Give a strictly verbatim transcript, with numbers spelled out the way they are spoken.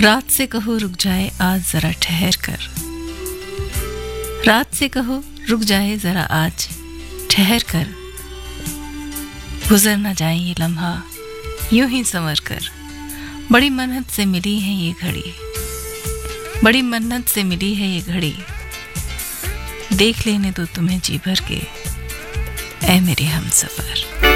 रात से कहो रुक जाए आज जरा ठहर कर, रात से कहो रुक जाए जरा आज ठहर कर, गुजर न जाए ये लम्हा यूं ही संवर कर। बड़ी मन्नत से मिली है ये घड़ी, बड़ी मन्नत से मिली है ये घड़ी, देख लेने दो तुम्हें जी भर के ऐ मेरे हमसफर।